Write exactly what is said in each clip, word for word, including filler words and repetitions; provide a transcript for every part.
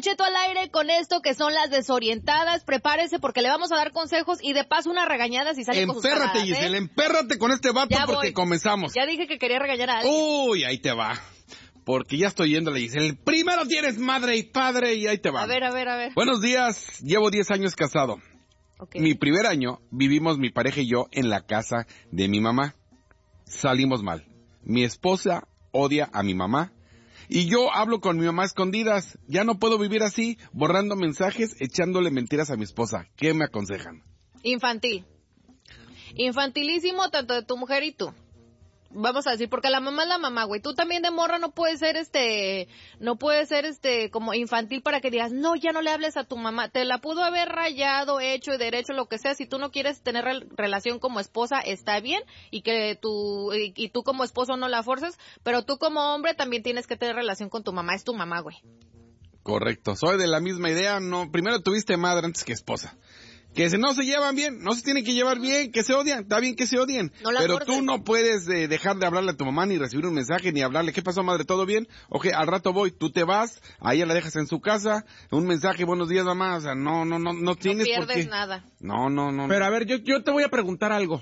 Cheto al aire con esto que son las desorientadas. Prepárese porque le vamos a dar consejos y de paso una regañada si sale con sus Empérrate, cagadas, Giselle, ¿eh? empérrate con este vato Ya porque voy. comenzamos. Ya dije que quería regañar a alguien. Uy, ahí te va. Porque ya estoy yéndole, Giselle. Primero tienes madre y padre y ahí te va. A ver, a ver, a ver. Buenos días, llevo diez años casado. Okay. Mi primer año vivimos mi pareja y yo en la casa de mi mamá. Salimos mal. Mi esposa odia a mi mamá. Y yo hablo con mi mamá a escondidas. Ya no puedo vivir así, borrando mensajes, echándole mentiras a mi esposa. ¿Qué me aconsejan? Infantil. Infantilísimo tanto de tu mujer y tú. Vamos a decir, porque la mamá es la mamá, güey. Tú también de morra no puedes ser este, no puedes ser este, como infantil para que digas, no, ya no le hables a tu mamá. Te la pudo haber rayado, hecho y derecho, lo que sea. Si tú no quieres tener re- relación como esposa, está bien. Y que tú, y, y tú como esposo no la forces. Pero tú como hombre también tienes que tener relación con tu mamá. Es tu mamá, güey. Correcto, soy de la misma idea. No, primero tuviste madre antes que esposa. Que si no se llevan bien, no se tienen que llevar bien, que se odian, está bien que se odien. No la pero forces. tú no puedes eh, dejar de hablarle a tu mamá, ni recibir un mensaje, ni hablarle, ¿qué pasó, madre? ¿Todo bien? Ok, al rato voy, tú te vas, a ella la dejas en su casa, un mensaje, buenos días, mamá, o sea, no, no, no, no tienes No por pierdes qué. nada. No, no, no. Pero a ver, yo, yo te voy a preguntar algo.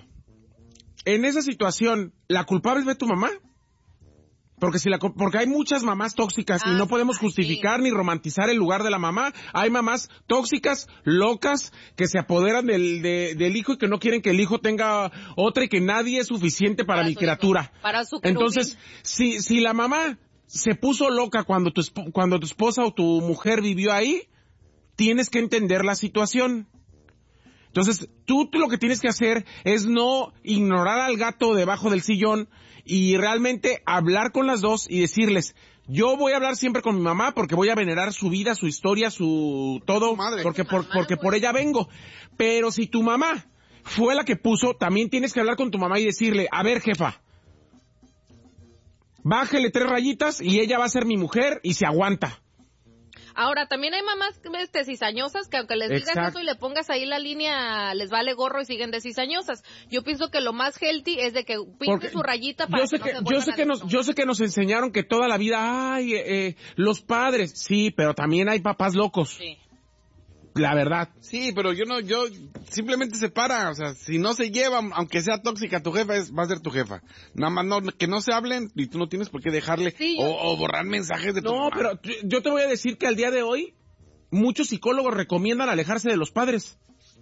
En esa situación, ¿la culpable fue tu mamá? Porque si la, porque hay muchas mamás tóxicas Ah, y no podemos sí. justificar ni romantizar el lugar de la mamá. Hay mamás tóxicas, locas, que se apoderan del, de, del hijo y que no quieren que el hijo tenga otra y que nadie es suficiente para, Para mi su criatura. hijo, para su Entonces, si, si la mamá se puso loca cuando tu, esp- cuando tu esposa o tu mujer vivió ahí, tienes que entender la situación. Entonces, tú, tú lo que tienes que hacer es no ignorar al gato debajo del sillón y realmente hablar con las dos y decirles, yo voy a hablar siempre con mi mamá porque voy a venerar su vida, su historia, su todo, Madre. porque por, Mamá, porque güey. por ella vengo. Pero si tu mamá fue la que puso, también tienes que hablar con tu mamá y decirle, a ver, jefa, bájele tres rayitas y ella va a ser mi mujer y se aguanta. Ahora, también hay mamás este, cizañosas que aunque les digas Exacto. eso y le pongas ahí la línea, les vale gorro y siguen de cizañosas. Yo pienso que lo más healthy es de que pinte Porque su rayita para yo sé que, que, no se yo vuelvan sé a que nos descubrir. yo sé que nos enseñaron que toda la vida ay eh, eh, los padres sí, pero también hay papás locos. Sí. La verdad. Sí, pero yo no, yo simplemente separa, o sea, si no se llevan, aunque sea tóxica tu jefa, es, va a ser tu jefa. Nada más no, que no se hablen y tú no tienes por qué dejarle Sí, yo- o, o borrar mensajes de tu No, mamá. pero t- yo te voy a decir que al día de hoy muchos psicólogos recomiendan alejarse de los padres.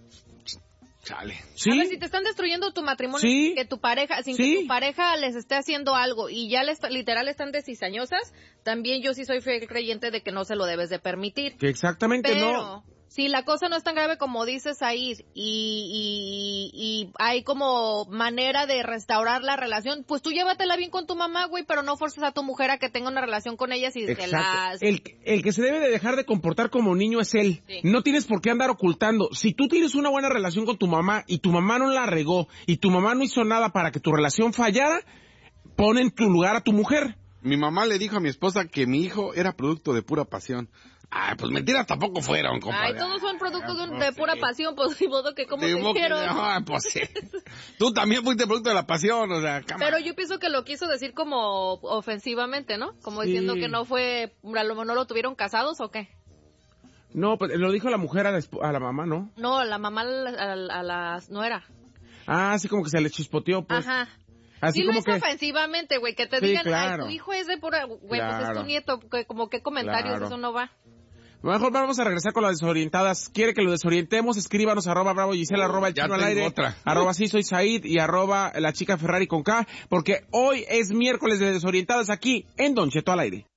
Chale. ¿Sí? A ver, si te están destruyendo tu matrimonio, Sí. sin que tu pareja, sin Sí. que tu pareja les esté haciendo algo y ya les, literal están de cizañosas, también yo sí soy fiel creyente de que no se lo debes de permitir. Que exactamente Pero no. si la cosa no es tan grave como dices ahí y, y, y hay como manera de restaurar la relación, pues tú llévatela bien con tu mamá, güey, pero no forces a tu mujer a que tenga una relación con ella si se Exacto. las... El, el que se debe de dejar de comportar como niño es él. Sí. No tienes por qué andar ocultando. Si tú tienes una buena relación con tu mamá y tu mamá no la regó y tu mamá no hizo nada para que tu relación fallara, pon en tu lugar a tu mujer. Mi mamá le dijo a mi esposa que mi hijo era producto de pura pasión. Ay, pues mentiras tampoco fueron, compadre. Ay, todos son productos de, un- No de sé. pura pasión, pues, de modo que cómo De se modo que- hicieron. ah, pues sí. Tú también fuiste producto de la pasión, o sea, cama. Pero yo pienso que lo quiso decir como ofensivamente, ¿no? Como Sí. diciendo que no fue, a lo mejor no lo tuvieron casados o qué. No, pues lo dijo la mujer a la, esp- a la mamá, ¿no? No, la mamá a, la- a, la- a las nuera. Ah, así como que se le chispoteó, pues. Ajá. Así Sí lo como hizo que... ofensivamente, güey, que te Sí, digan, claro. ay, tu hijo es de pura, güey, pues es Claro. tu nieto, que, como qué comentarios, Claro. eso no va. Mejor vamos a regresar con las desorientadas. ¿Quiere que lo desorientemos? Escríbanos arroba bravo Gisela, arroba el Ya chino al tengo aire, otra. arroba sí soy Said y arroba la chica Ferrari con K, porque hoy es miércoles de desorientadas aquí en Don Cheto al aire.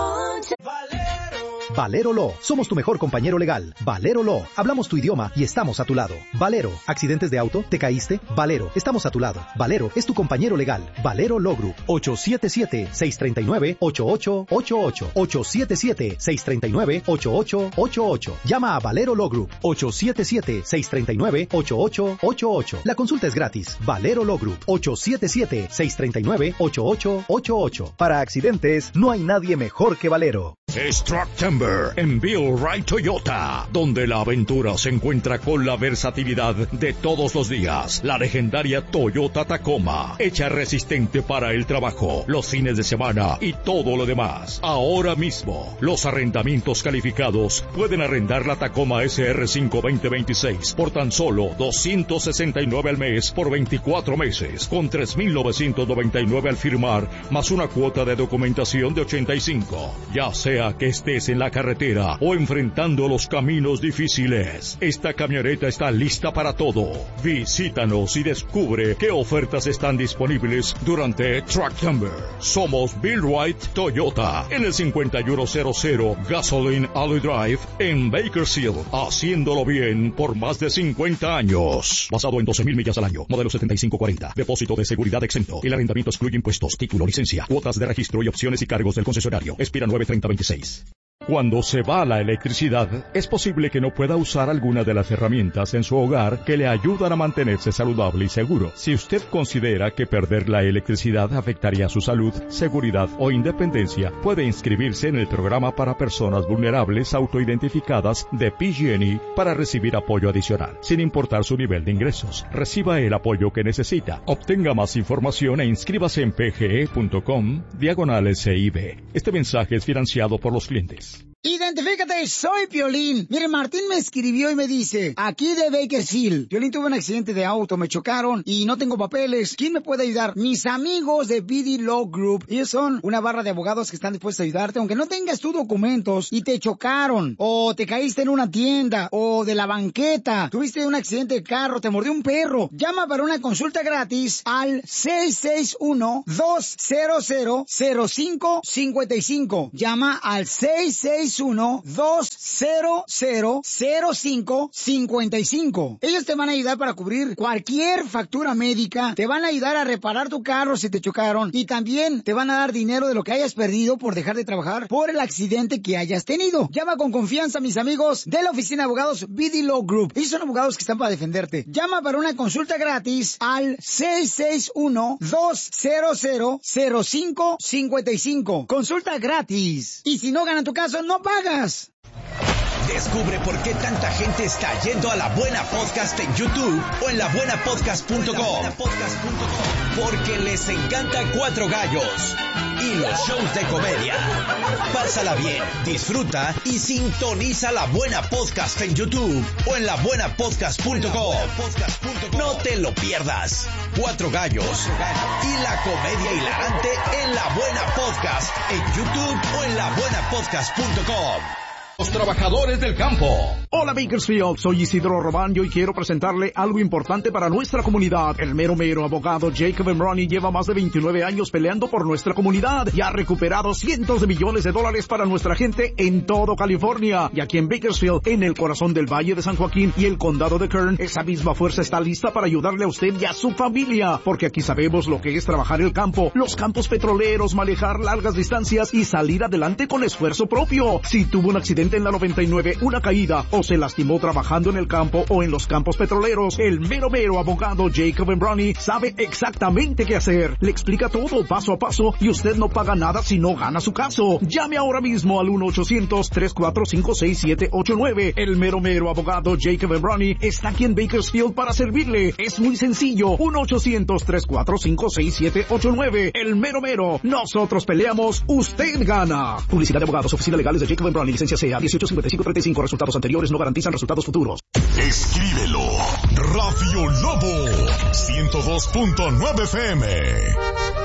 Valero Law. Somos tu mejor compañero legal. Valero Law. Hablamos tu idioma y estamos a tu lado. Valero. ¿Accidentes de auto? ¿Te caíste? Valero. Estamos a tu lado. Valero es tu compañero legal. Valero Law Group. ocho siete siete, seis tres nueve, ocho ocho ocho ocho. ocho siete siete, seis tres nueve, ocho ocho ocho ocho. Llama a Valero Law Group. ocho siete siete, seis tres nueve, ocho ocho ocho ocho. La consulta es gratis. Valero Law Group. ocho siete siete, seis tres nueve, ocho ocho ocho ocho. Para accidentes, no hay nadie mejor que Valero. Structum Trucktember en Bill Wright Toyota, donde la aventura se encuentra con la versatilidad de todos los días. La legendaria Toyota Tacoma, hecha resistente para el trabajo, los fines de semana y todo lo demás. Ahora mismo, los arrendamientos calificados pueden arrendar la Tacoma S R cinco veinte veintiséis por tan solo doscientos sesenta y nueve al mes por veinticuatro meses, con tres mil novecientos noventa y nueve al firmar, más una cuota de documentación de ochenta y cinco. Ya sea que estés en la carretera o enfrentando los caminos difíciles, esta camioneta está lista para todo. Visítanos y descubre qué ofertas están disponibles durante Trucktember. Somos Bill Wright Toyota en el cincuenta y uno cero cero Gasoline Alley Drive en Bakersfield, haciéndolo bien por más de cincuenta años. Basado en doce mil millas al año, modelo setenta y cinco cuarenta, depósito de seguridad exento. El arrendamiento excluye impuestos, título, licencia, cuotas de registro y opciones y cargos del concesionario. Expira nueve treinta veintiséis. Cuando se va la electricidad, es posible que no pueda usar alguna de las herramientas en su hogar que le ayudan a mantenerse saludable y seguro. Si usted considera que perder la electricidad afectaría su salud, seguridad o independencia, puede inscribirse en el programa para personas vulnerables autoidentificadas de P G and E para recibir apoyo adicional, sin importar su nivel de ingresos. Reciba el apoyo que necesita. Obtenga más información e inscríbase en pge.com diagonal S I B. Este mensaje es financiado por los clientes. Identifícate, soy Piolín. Mire, Martín me escribió y me dice, aquí de Bakersfield, Piolín tuvo un accidente de auto, me chocaron y no tengo papeles. ¿Quién me puede ayudar? Mis amigos de B D Law Group. Ellos son una barra de abogados que están dispuestos a ayudarte, aunque no tengas tus documentos y te chocaron, o te caíste en una tienda, o de la banqueta, tuviste un accidente de carro, te mordió un perro. Llama para una consulta gratis al seis seis uno, dos cero cero, cero cinco cinco cinco. Llama al seis seis uno, dos cero cero, cero cinco cinco cinco. Ellos te van a ayudar para cubrir cualquier factura médica, te van a ayudar a reparar tu carro si te chocaron y también te van a dar dinero de lo que hayas perdido por dejar de trabajar por el accidente que hayas tenido. Llama con confianza a mis amigos de la oficina de abogados B D Law Group. Ellos son abogados que están para defenderte. Llama para una consulta gratis al seis seis uno, dos cero cero, cero cinco cinco cinco. Consulta gratis. Y si no ganan tu caso, no pagas. Descubre por qué tanta gente está yendo a La Buena Podcast en YouTube o en la buena podcast punto com. Porque les encanta Cuatro Gallos y los shows de comedia. Pásala bien, disfruta y sintoniza La Buena Podcast en YouTube o en la buena podcast punto com. No te lo pierdas. Cuatro Gallos y la comedia hilarante en La Buena Podcast en YouTube o en la buena podcast punto com. Los trabajadores del campo. Hola Bakersfield, soy Isidro Román y hoy quiero presentarle algo importante para nuestra comunidad. El mero mero abogado Jacob Emroni lleva más de veintinueve años peleando por nuestra comunidad y ha recuperado cientos de millones de dólares para nuestra gente en todo California. Y aquí en Bakersfield, en el corazón del Valle de San Joaquín y el condado de Kern, esa misma fuerza está lista para ayudarle a usted y a su familia, porque aquí sabemos lo que es trabajar el campo, los campos petroleros, manejar largas distancias y salir adelante con esfuerzo propio. Si tuvo un accidente en la noventa y nueve, una caída o se lastimó trabajando en el campo o en los campos petroleros, el mero mero abogado Jacob Emroni sabe exactamente qué hacer. Le explica todo paso a paso y usted no paga nada si no gana su caso. Llame ahora mismo al uno ochocientos, tres cuatro cinco, seis siete ocho nueve. El mero mero abogado Jacob Emroni está aquí en Bakersfield para servirle. Es muy sencillo. uno ochocientos, tres cuatro cinco, seis siete ocho nueve. El mero mero. Nosotros peleamos, usted gana. Publicidad de abogados, oficina legales de Jacob Emroni, licencia C A dieciocho cincuenta y cinco treinta y cinco. Resultados anteriores no garantizan resultados futuros. Escríbelo. Radio Lobo ciento dos punto nueve F M.